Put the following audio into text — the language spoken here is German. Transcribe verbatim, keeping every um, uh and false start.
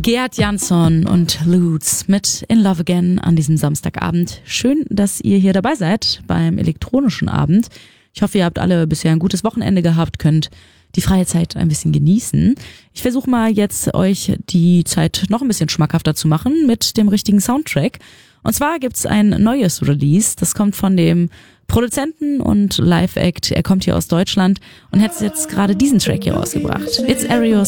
Gerd Jansson und Lutz mit In Love Again an diesem Samstagabend. Schön, dass ihr hier dabei seid beim elektronischen Abend. Ich hoffe, ihr habt alle bisher ein gutes Wochenende gehabt, könnt die freie Zeit ein bisschen genießen. Ich versuche mal jetzt euch die Zeit noch ein bisschen schmackhafter zu machen mit dem richtigen Soundtrack. Und zwar gibt's ein neues Release, das kommt von dem Produzenten und Live-Act. Er kommt hier aus Deutschland und hat jetzt gerade diesen Track hier rausgebracht. It's Arios